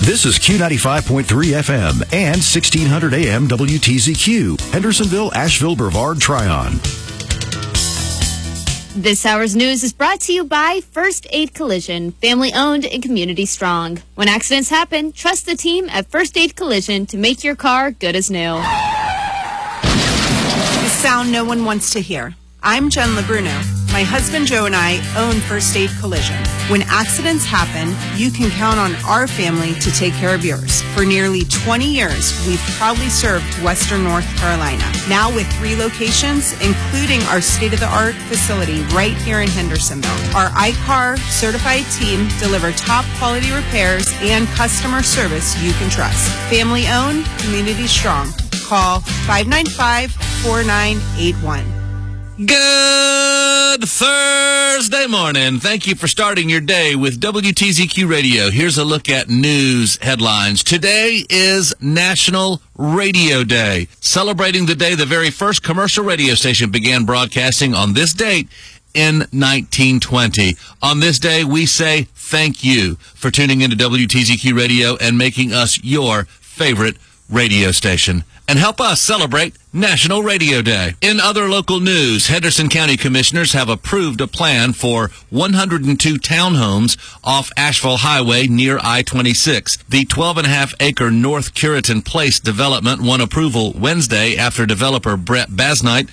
This is Q95.3 FM and 1600 AM WTZQ, Hendersonville, Asheville, Brevard, Tryon. This hour's news is brought to you by First Aid Collision, family owned and community strong. When accidents happen, trust the team at First Aid Collision to make your car good as new. The sound no one wants to hear. I'm Jen LeBruno. My husband Joe and I own First Aid Collision. When accidents happen, you can count on our family to take care of yours. For nearly 20 years, we've proudly served Western North Carolina. Now with 3 locations, including our state-of-the-art facility right here in Hendersonville. Our iCar certified team deliver top quality repairs and customer service you can trust. Family owned, community strong. Call 595-4981. Good Thursday morning. Thank you for starting your day with WTZQ Radio. Here's a look at news headlines. Today is National Radio Day, celebrating the day the very first commercial radio station began broadcasting on this date in 1920. On this day, we say thank you for tuning into WTZQ Radio and making us your favorite radio station. And help us celebrate National Radio Day. In other local news, Henderson County Commissioners have approved a plan for 102 townhomes off Asheville Highway near I-26. The 12.5-acre North Curitan Place development won approval Wednesday after developer Brett Basnight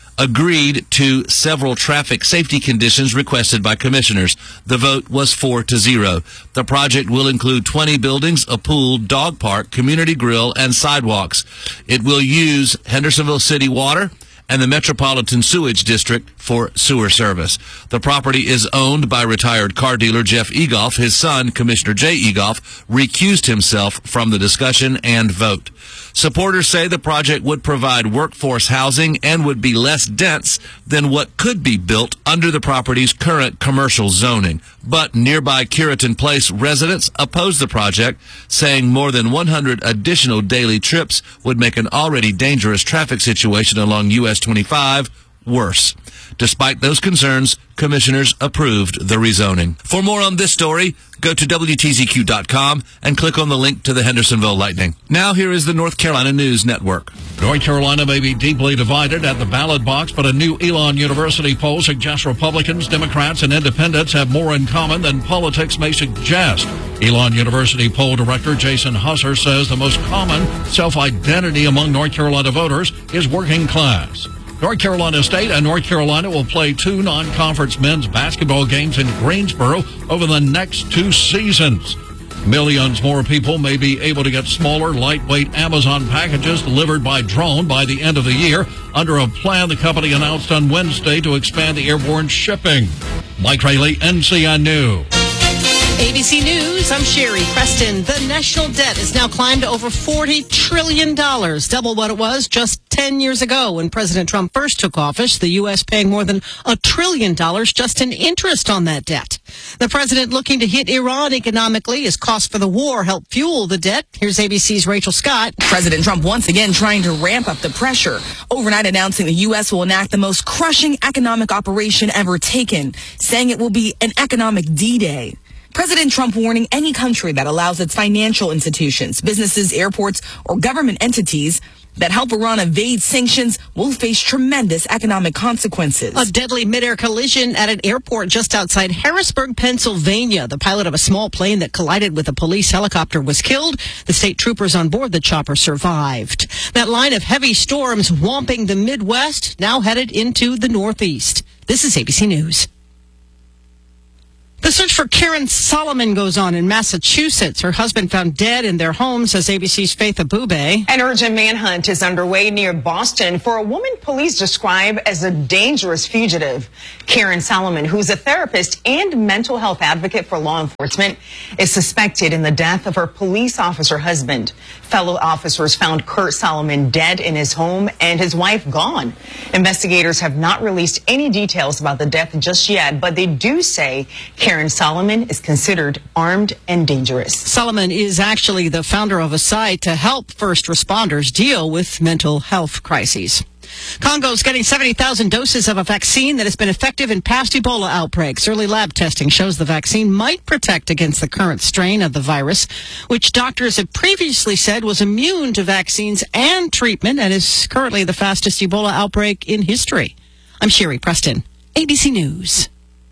agreed to several traffic safety conditions requested by commissioners. The vote was 4-0. The project will include 20 buildings, a pool, dog park, community grill, and sidewalks. It will use Hendersonville City Water and the Metropolitan Sewage District for sewer service. The property is owned by retired car dealer Jeff Egoff. His son, Commissioner Jay Egoff, recused himself from the discussion and vote. Supporters say the project would provide workforce housing and would be less dense than what could be built under the property's current commercial zoning. But nearby Curitan Place residents oppose the project, saying more than 100 additional daily trips would make an already dangerous traffic situation along US 25 worse. Despite those concerns, commissioners approved the rezoning. For more on this story, go to WTZQ.com and click on the link to the Hendersonville Lightning. Now here is the North Carolina News Network. North Carolina may be deeply divided at the ballot box, but a new Elon University poll suggests Republicans, Democrats, and Independents have more in common than politics may suggest. Elon University poll director Jason Husser says the most common self-identity among North Carolina voters is working class. North Carolina State and North Carolina will play 2 non-conference men's basketball games in Greensboro over the next 2 seasons. Millions more people may be able to get smaller, lightweight Amazon packages delivered by drone by the end of the year under a plan the company announced on Wednesday to expand the airborne shipping. Mike Rayleigh, NCN News. ABC News, I'm Sherry Preston. The national debt has now climbed to over $40 trillion, double what it was just 10 years ago when President Trump first took office, the U.S. paying more than $1 trillion just in interest on that debt. The president looking to hit Iran economically as costs for the war help fuel the debt. Here's ABC's Rachel Scott. President Trump once again trying to ramp up the pressure, overnight announcing the U.S. will enact the most crushing economic operation ever taken, saying it will be an economic D-Day. President Trump warning any country that allows its financial institutions, businesses, airports, or government entities that help Iran evade sanctions will face tremendous economic consequences. A deadly midair collision at an airport just outside Harrisburg, Pennsylvania. The pilot of a small plane that collided with a police helicopter was killed. The state troopers on board the chopper survived. That line of heavy storms swamping the Midwest now headed into the Northeast. This is ABC News. The search for Karen Solomon goes on in Massachusetts. Her husband found dead in their home, says ABC's Faith Abube. An urgent manhunt is underway near Boston for a woman police describe as a dangerous fugitive. Karen Solomon, who's a therapist and mental health advocate for law enforcement, is suspected in the death of her police officer husband. Fellow officers found Kurt Solomon dead in his home and his wife gone. Investigators have not released any details about the death just yet, but they do say Karen Solomon is considered armed and dangerous. Solomon is actually the founder of a site to help first responders deal with mental health crises. Congo's getting 70,000 doses of a vaccine that has been effective in past Ebola outbreaks. Early lab testing shows the vaccine might protect against the current strain of the virus, which doctors have previously said was immune to vaccines and treatment and is currently the fastest Ebola outbreak in history. I'm Sherry Preston, ABC News.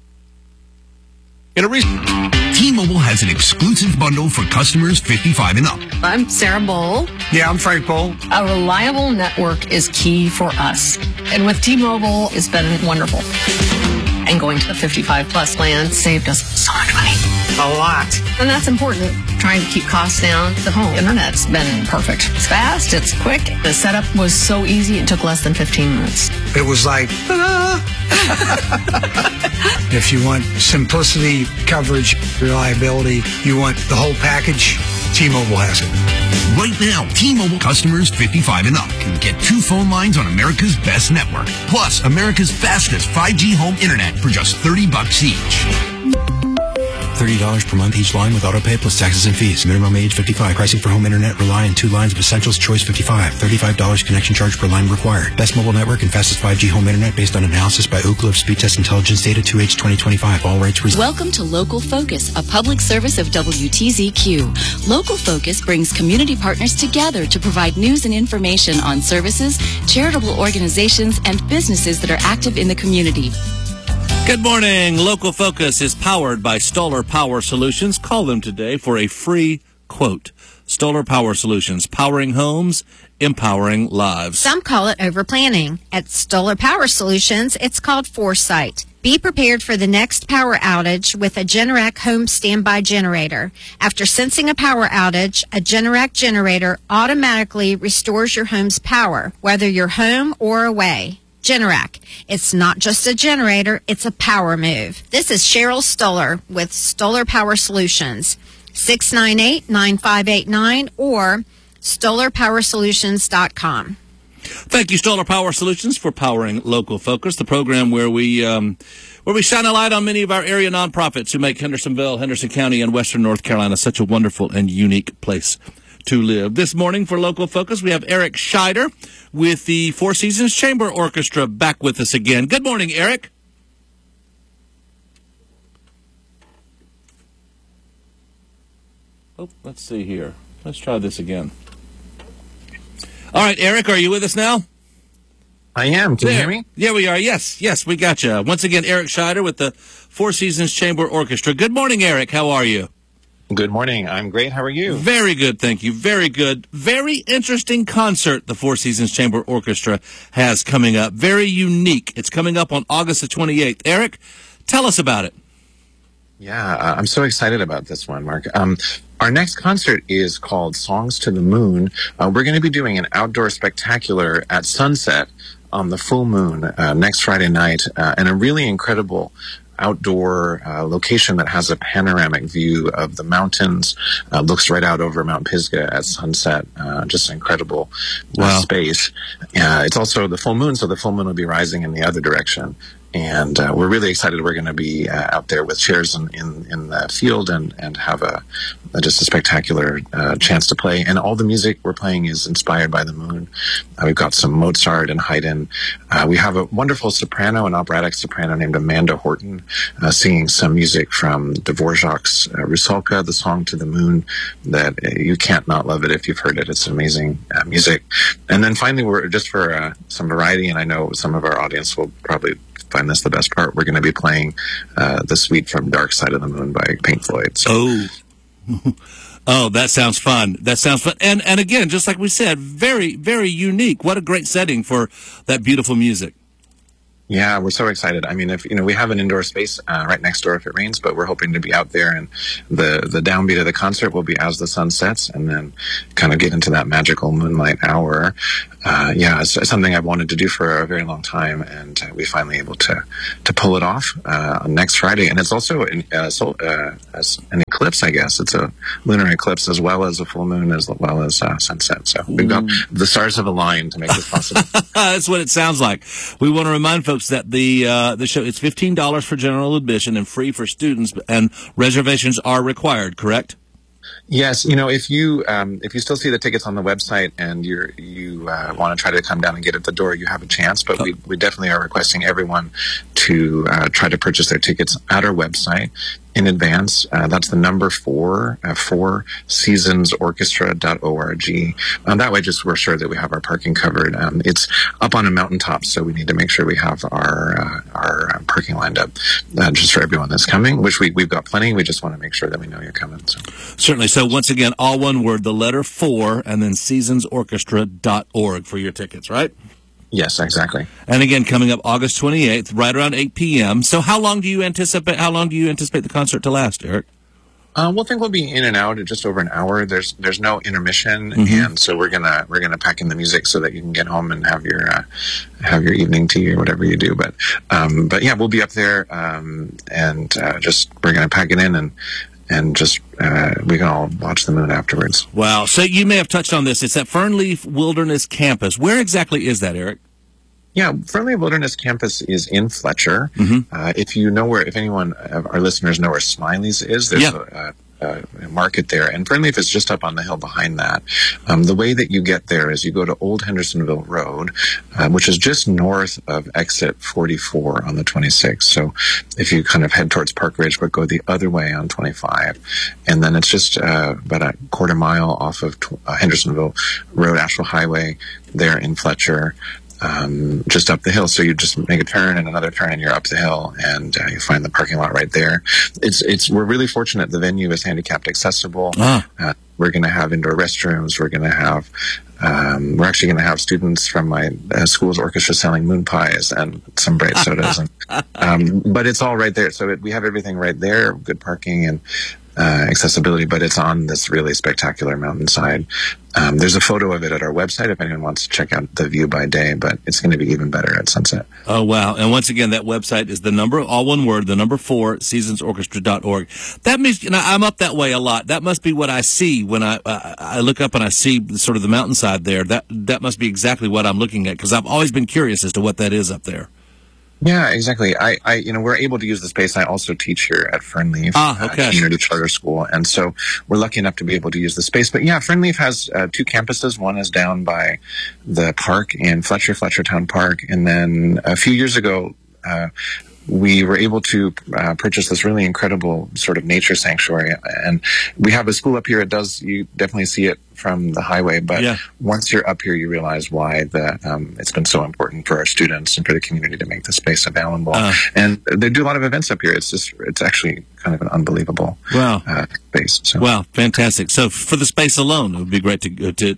T-Mobile has an exclusive bundle for customers 55 and up. I'm Sarah Bowl. Yeah, I'm Frank Bowl. A reliable network is key for us. And with T-Mobile, it's been wonderful. And going to the 55-plus plan saved us so much money. A lot. And that's important. Trying to keep costs down. The home internet's been perfect. It's fast. It's quick. The setup was so easy. It took less than 15 minutes. It was like, If you want simplicity, coverage, reliability, you want the whole package, T-Mobile has it. Right now, T-Mobile customers 55 and up can get 2 phone lines on America's best network, plus America's fastest 5G home internet for just $30 each. $30 per month each line with autopay plus taxes and fees. Minimum age 55. Pricing for home internet rely on 2 lines of Essentials Choice 55. $35 connection charge per line required. Best mobile network and fastest 5G home internet based on analysis by Ookla of Speed Test Intelligence Data 2H 2025. All rights reserved. Welcome to Local Focus, a public service of WTZQ. Local Focus brings community partners together to provide news and information on services, charitable organizations, and businesses that are active in the community. Good morning. Local Focus is powered by Stoller Power Solutions. Call them today for a free quote. Stoller Power Solutions, powering homes, empowering lives. Some call it overplanning. At Stoller Power Solutions, it's called foresight. Be prepared for the next power outage with a Generac home standby generator. After sensing a power outage, a Generac generator automatically restores your home's power, whether you're home or away. Generac. It's not just a generator, it's a power move. This is Cheryl Stoller with Stoller Power Solutions. 698-9589 or StollerPowerSolutions.com. Thank you, Stoller Power Solutions, for powering Local Focus, the program where we shine a light on many of our area nonprofits who make Hendersonville, Henderson County, and Western North Carolina such a wonderful and unique place to live. This morning for Local Focus, we have Eric Scheider with the Four Seasons Chamber Orchestra back with us again. Good morning, Eric. Oh, let's see here. Let's try this again. All right, Eric, are you with us now? I am. Can you hear me? Yeah, we are. Yes, we got you. Once again, Eric Scheider with the Four Seasons Chamber Orchestra. Good morning, Eric. How are you? Good morning. I'm great. How are you? Very good, thank you. Very good. Very interesting concert the Four Seasons Chamber Orchestra has coming up. Very unique. It's coming up on August the 28th. Eric, tell us about it. Yeah, I'm so excited about this one, Mark. Our next concert is called Songs to the Moon. We're going to be doing an outdoor spectacular at sunset on the full moon next Friday night, and a really incredible outdoor location that has a panoramic view of the mountains, looks right out over Mount Pisgah at sunset. Just an incredible space. It's also the full moon, so the full moon will be rising in the other direction. And we're really excited. We're going to be out there with chairs in the field and have just a spectacular chance to play. And all the music we're playing is inspired by the moon. We've got some Mozart and Haydn. We have a wonderful soprano, an operatic soprano named Amanda Horton, singing some music from Dvorak's Rusalka, the Song to the Moon, that you can't not love it if you've heard it. It's amazing music. And then finally, we're just for some variety, and I know some of our audience will probably find this the best part, we're going to be playing the suite from Dark Side of the Moon by Pink Floyd. So. Oh, that sounds fun. That sounds fun. And again, just like we said, very, very unique. What a great setting for that beautiful music. Yeah, we're so excited. I mean, we have an indoor space right next door if it rains, but we're hoping to be out there, and the downbeat of the concert will be as the sun sets, and then kind of get into that magical moonlight hour. It's something I've wanted to do for a very long time, and we finally able to pull it off next Friday. And it's also an eclipse, I guess. It's a lunar eclipse as well as a full moon, as well as sunset. So we've got the stars have aligned to make this possible. That's what it sounds like. We want to remind folks that the show, it's $15 for general admission and free for students, and reservations are required, correct? Yes, if you still see the tickets on the website and you want to try to come down and get at the door, you have a chance. But we definitely are requesting everyone to try to purchase their tickets at our website in advance. That's the number 4 seasonsorchestra.org. That way, just we're sure that we have our parking covered. It's up on a mountaintop, so we need to make sure we have our parking lined up just for everyone that's coming. Which we've got plenty. We just want to make sure that we know you're coming. So. Certainly. So once again, all one word, the letter 4, and then seasonsorchestra.org for your tickets, right? Yes, exactly. And again, coming up August 28th, right around 8 p.m. So how long do you anticipate the concert to last, Eric? We'll think we'll be in and out at just over an hour. There's no intermission, and so we're gonna pack in the music so that you can get home and have your evening tea or whatever you do. But yeah, we'll be up there, and just we're gonna pack it in and just we can all watch the moon afterwards. Wow! So you may have touched on this. It's at Fernleaf Wilderness Campus. Where exactly is that, Eric? Yeah, Fernleaf Wilderness Campus is in Fletcher. If anyone of our listeners know where Smiley's is, there's a market there, and Fernleaf is just up on the hill behind that. The way that you get there is you go to Old Hendersonville Road, which is just north of exit 44 on the 26th. So if you kind of head towards Park Ridge, but go the other way on 25, and then it's just about a quarter mile off of Hendersonville Road, Asheville Highway there in Fletcher. Just up the hill. So you just make a turn and another turn and you're up the hill, and you find the parking lot right there. We're really fortunate. The venue is handicapped accessible. We're going to have indoor restrooms. We're actually going to have students from my school's orchestra selling moon pies and some bright sodas. But it's all right there. So we have everything right there, good parking and accessibility, but it's on this really spectacular mountainside. There's a photo of it at our website if anyone wants to check out the view by day, but it's going to be even better at sunset. Oh, wow. And once again, that website is all one word, the number 4, seasonsorchestra.org. That means, I'm up that way a lot. That must be what I see when I look up and I see sort of the mountainside there. That must be exactly what I'm looking at, because I've always been curious as to what that is up there. Yeah, exactly. We're able to use the space. I also teach here at Fernleaf Community Charter School, and so we're lucky enough to be able to use the space. But yeah, Fernleaf has 2 campuses. One is down by the park in Fletchertown Park, and then a few years ago, we were able to purchase this really incredible sort of nature sanctuary, and we have a school up here. You definitely see it from the highway, but once you're up here, you realize why it's been so important for our students and for the community to make the space available. And they do a lot of events up here. It's actually kind of an unbelievable space. So. Wow, fantastic! So for the space alone, it would be great to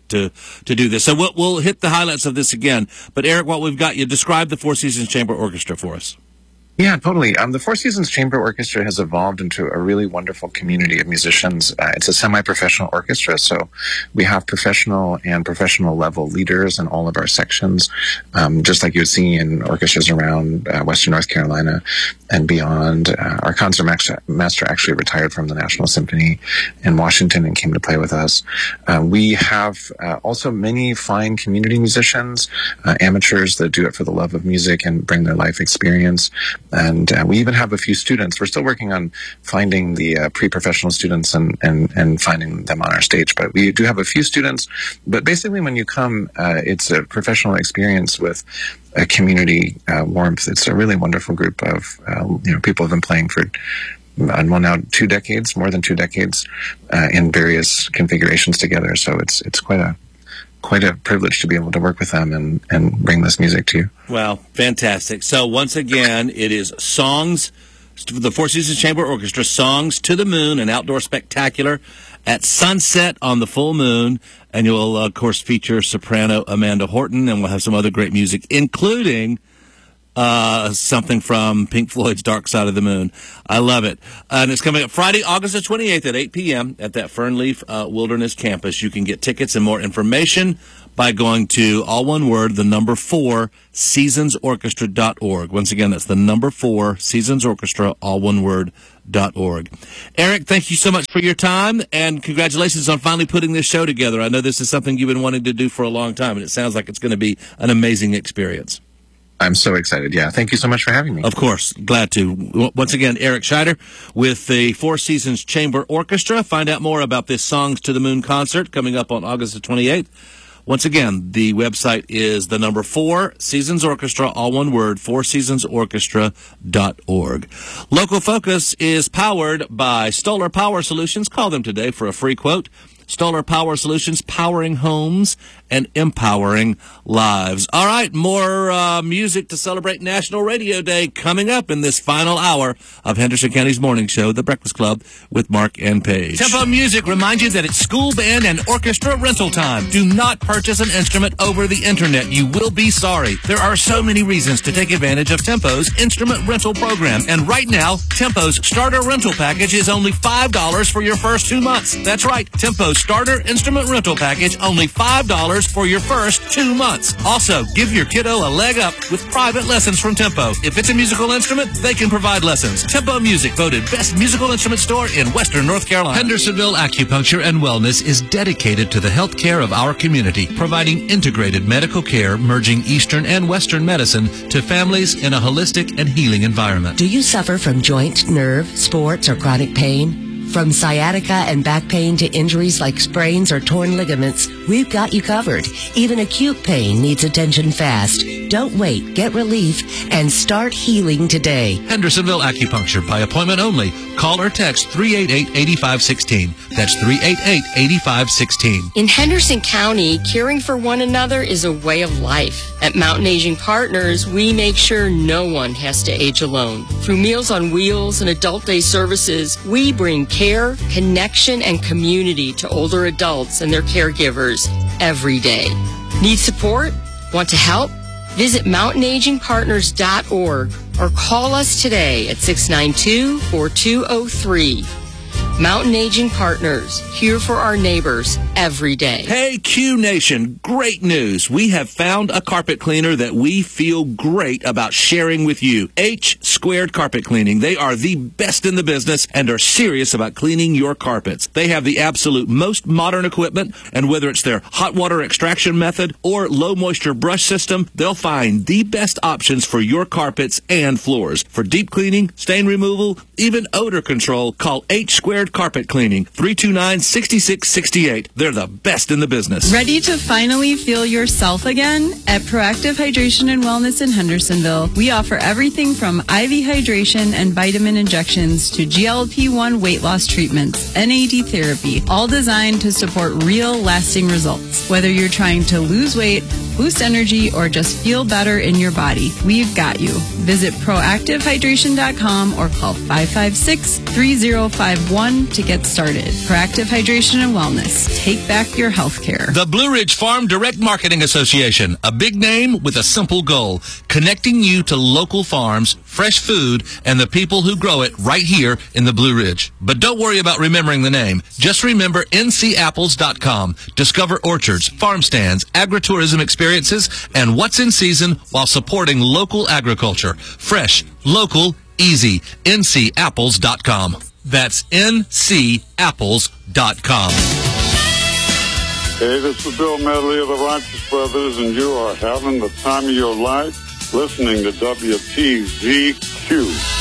do this. So we'll hit the highlights of this again. But Eric, what we've got, you describe the Four Seasons Chamber Orchestra for us. Yeah, totally. The Four Seasons Chamber Orchestra has evolved into a really wonderful community of musicians. It's a semi-professional orchestra, so we have professional and professional level leaders in all of our sections, just like you would see in orchestras around Western North Carolina and beyond. Our concert master actually retired from the National Symphony in Washington and came to play with us. We have also many fine community musicians, amateurs that do it for the love of music and bring their life experience. And we even have a few students. We're still working on finding the pre-professional students and finding them on our stage. But we do have a few students. But basically, when you come, it's a professional experience with a community warmth. It's a really wonderful group of people who have been playing for now 2 decades, more than 2 decades, in various configurations together. So it's quite a privilege to be able to work with them and bring this music to you. Wow, fantastic. So once again, it is Songs, the Four Seasons Chamber Orchestra, Songs to the Moon, an outdoor spectacular at sunset on the full moon. And you'll, of course, feature soprano Amanda Horton, and we'll have some other great music, including something from Pink Floyd's Dark Side of the Moon. I love it. And it's coming up Friday, August the 28th at 8 p.m. at that Fernleaf Wilderness Campus. You can get tickets and more information by going to, all one word, the number 4, seasonsorchestra.org. Once again, that's the number 4, seasonsorchestra, all one word, .org. Eric, thank you so much for your time, and congratulations on finally putting this show together. I know this is something you've been wanting to do for a long time, and it sounds like it's going to be an amazing experience. I'm so excited. Yeah. Thank you so much for having me. Of course. Glad to. Once again, Eric Scheider with the Four Seasons Chamber Orchestra. Find out more about this Songs to the Moon concert coming up on August the 28th. Once again, the website is the number 4 Seasons Orchestra, all one word, fourseasonsorchestra.org. Local Focus is powered by Stoller Power Solutions. Call them today for a free quote. Stoller Power Solutions, powering homes and empowering lives. All right, more music to celebrate National Radio Day coming up in this final hour of Henderson County's morning show, The Breakfast Club with Mark and Paige. Tempo Music reminds you that it's school band and orchestra rental time. Do not purchase an instrument over the internet. You will be sorry. There are so many reasons to take advantage of Tempo's instrument rental program. And right now, Tempo's starter rental package is only $5 for your first 2 months. That's right, Tempo's starter instrument rental package, only $5 for your first 2 months. Also, give your kiddo a leg up with private lessons from Tempo. If it's a musical instrument, they can provide lessons. Tempo Music, voted best musical instrument store in Western North Carolina. Hendersonville Acupuncture and Wellness is dedicated to the health care of our community, providing integrated medical care, merging Eastern and Western medicine to families in a holistic and healing environment. Do you suffer from joint, nerve, sports, or chronic pain? From sciatica and back pain to injuries like sprains or torn ligaments, we've got you covered. Even acute pain needs attention fast. Don't wait. Get relief and start healing today. Hendersonville Acupuncture by appointment only. Call or text 388-8516. That's 388-8516. In Henderson County, caring for one another is a way of life. At Mountain Aging Partners, we make sure no one has to age alone. Through Meals on Wheels and Adult Day services, we bring care, connection, and community to older adults and their caregivers every day. Need support? Want to help? Visit mountainagingpartners.org or call us today at 692-4203. Mountain Aging Partners, here for our neighbors every day. Hey, Q Nation, great news. We have found a carpet cleaner that we feel great about sharing with you. H Squared Carpet Cleaning. They are the best in the business and are serious about cleaning your carpets. They have the absolute most modern equipment, and whether it's their hot water extraction method or low moisture brush system, they'll find the best options for your carpets and floors. For deep cleaning, stain removal, even odor control, call H Squared Carpet Cleaning, 329-6668. They're the best in the business. Ready to finally feel yourself again? At Proactive Hydration and Wellness in Hendersonville, we offer everything from IV hydration and vitamin injections to GLP-1 weight loss treatments, NAD therapy, all designed to support real, lasting results. Whether you're trying to lose weight, boost energy, or just feel better in your body, we've got you. Visit proactivehydration.com or call 556-3051 to get started. Proactive Hydration and Wellness. Take back your health care. The Blue Ridge Farm Direct Marketing Association, a big name with a simple goal, connecting you to local farms, fresh food, and the people who grow it right here in the Blue Ridge. But don't worry about remembering the name. Just remember ncapples.com. Discover orchards, farm stands, agritourism experiences, and what's in season while supporting local agriculture. Fresh, local, easy. ncapples.com. That's ncapples.com. Hey, this is Bill Medley of the Righteous Brothers, and you are having the time of your life listening to WTZQ.